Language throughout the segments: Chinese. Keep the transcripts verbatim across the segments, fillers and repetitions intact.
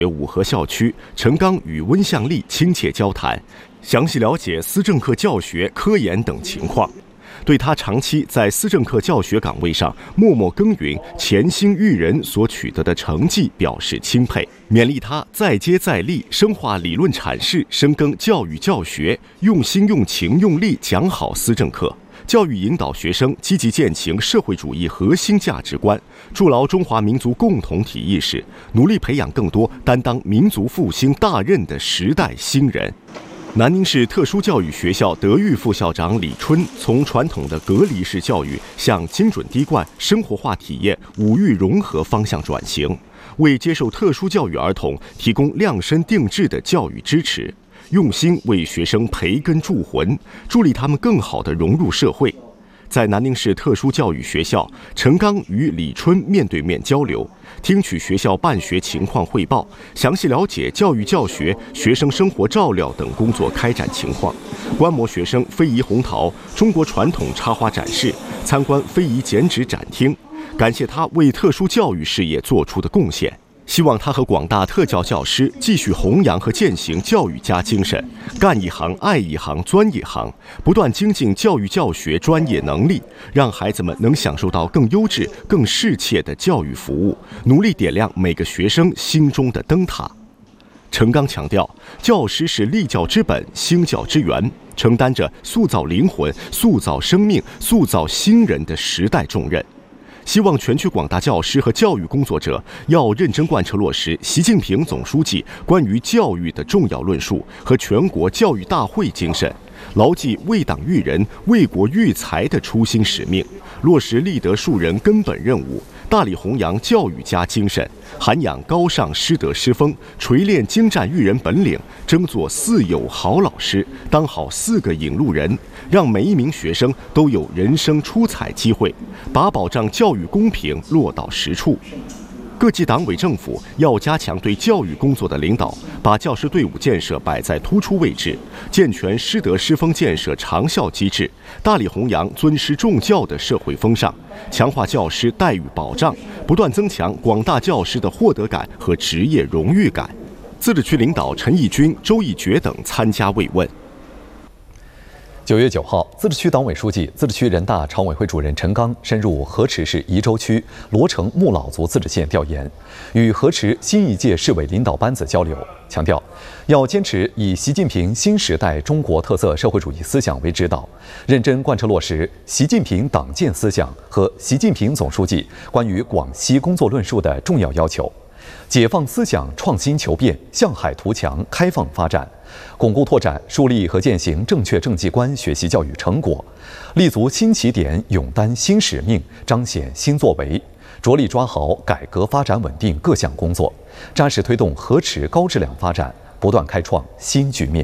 五河校区，陈刚与温向丽亲切交谈，详细了解思政课教学、科研等情况，对他长期在思政课教学岗位上默默耕耘、潜心育人所取得的成绩表示钦佩，勉励他再接再厉，深化理论阐释，深耕教育教学，用心用情用力讲好思政课。教育引导学生积极践行社会主义核心价值观，筑牢中华民族共同体意识，努力培养更多担当民族复兴大任的时代新人。南宁市特殊教育学校德育副校长李春从传统的隔离式教育向精准滴灌、生活化体验、五育融合方向转型，为接受特殊教育儿童提供量身定制的教育支持，用心为学生培根铸魂，助力他们更好地融入社会。在南宁市特殊教育学校，陈刚与李春面对面交流，听取学校办学情况汇报，详细了解教育教学、学生生活照料等工作开展情况，观摩学生非遗红陶、中国传统插花展示，参观非遗剪纸展厅，感谢他为特殊教育事业做出的贡献。希望他和广大特教教师继续弘扬和践行教育家精神，干一行爱一行钻一行，不断精进教育教学专业能力，让孩子们能享受到更优质、更适切的教育服务，努力点亮每个学生心中的灯塔。陈刚强调，教师是立教之本、兴教之源，承担着塑造灵魂、塑造生命、塑造新人的时代重任。希望全区广大教师和教育工作者要认真贯彻落实习近平总书记关于教育的重要论述和全国教育大会精神，牢记为党育人、为国育才的初心使命，落实立德树人根本任务，大力弘扬教育家精神，涵养高尚师德师风，锤炼精湛育人本领，争做四有好老师，当好四个引路人，让每一名学生都有人生出彩机会，把保障教育公平落到实处。各级党委政府要加强对教育工作的领导，把教师队伍建设摆在突出位置，健全师德师风建设长效机制，大力弘扬尊师重教的社会风尚，强化教师待遇保障，不断增强广大教师的获得感和职业荣誉感。自治区领导陈义军、周义觉等参加慰问。 九月九号，自治区党委书记、自治区人大常委会主任陈刚深入河池市宜州区罗城木老族自治县调研，与河池新一届市委领导班子交流，强调要坚持以习近平新时代中国特色社会主义思想为指导，认真贯彻落实习近平党建思想和习近平总书记关于广西工作论述的重要要求，解放思想创新求变，向海图强，开放发展，巩固拓展树立和践行正确政绩观学习教育成果，立足新起点，勇担新使命，彰显新作为，着力抓好改革发展稳定各项工作，扎实推动河池高质量发展，不断开创新局面。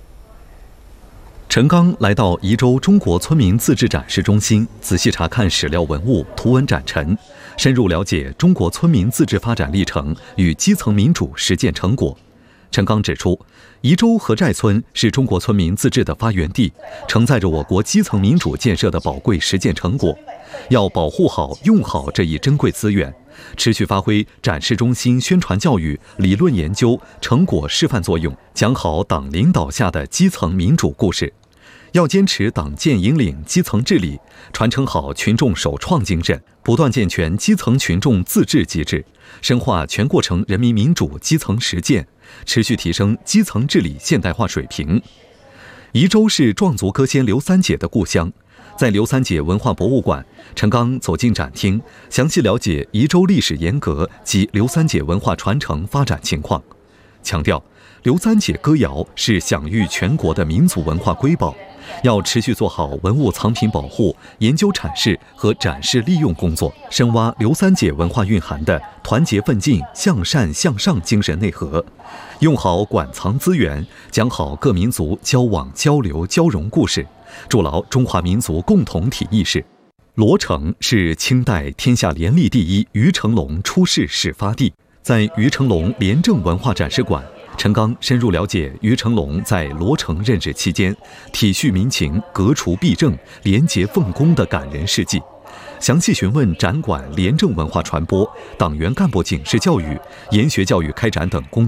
陈刚来到宜州中国村民自治展示中心，仔细查看史料文物、图文展陈，深入了解中国村民自治发展历程与基层民主实践成果。陈刚指出，宜州河寨村是中国村民自治的发源地，承载着我国基层民主建设的宝贵实践成果，要保护好、用好这一珍贵资源，持续发挥展示中心宣传教育、理论研究、成果示范作用，讲好党领导下的基层民主故事。要坚持党建引领基层治理，传承好群众首创精神，不断健全基层群众自治机制，深化全过程人民民主基层实践，持续提升基层治理现代化水平。宜州是壮族歌仙刘三姐的故乡，在刘三姐文化博物馆，陈刚走进展厅，详细了解宜州历史沿革及刘三姐文化传承发展情况，强调刘三姐歌谣是享誉全国的民族文化瑰宝，要持续做好文物藏品保护、研究阐释和展示利用工作，深挖刘三姐文化蕴含的团结奋进、向善向上精神内核，用好馆藏资源，讲好各民族交往交流交融故事，筑牢中华民族共同体意识。罗城是清代天下廉吏第一于成龙出仕始发地，在于成龙廉政文化展示馆，陈刚深入了解于成龙在罗城任职期间体恤民情、革除弊政、廉洁奉公的感人事迹， 详细询问展馆廉政文化传播、党员干部警示教育、研学教育开展等工